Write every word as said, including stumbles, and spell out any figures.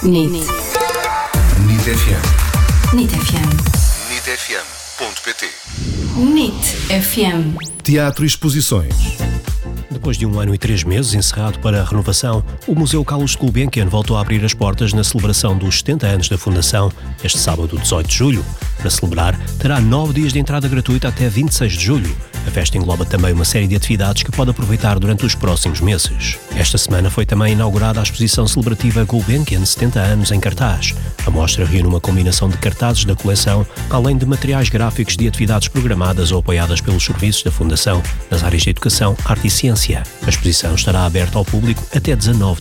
N I T. N I T F M. N I T F M. N I T F M ponto P T. N I T F M. Teatro e exposições. Depois de um ano e três meses encerrado para a renovação, o Museu Carlos de Gulbenkian voltou a abrir as portas na celebração dos setenta anos da Fundação, este sábado, dezoito de julho. Para celebrar, terá nove dias de entrada gratuita até vinte e seis de julho. A festa engloba também uma série de atividades que pode aproveitar durante os próximos meses. Esta semana foi também inaugurada a exposição celebrativa Gulbenkian setenta anos em cartaz. A mostra reúne uma combinação de cartazes da coleção, além de materiais gráficos de atividades programadas ou apoiadas pelos serviços da Fundação nas áreas de educação, arte e ciência. A exposição estará aberta ao público até dezanove